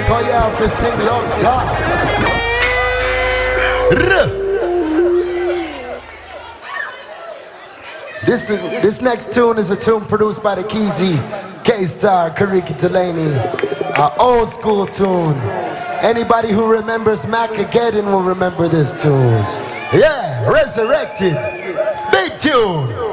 Cause you have to sing love song. This next tune is a tune produced by the Keezy, K-Star, Kariki Delaney. An old school tune. Anybody who remembers Macageddon will remember this tune. Yeah, Resurrected. Big tune.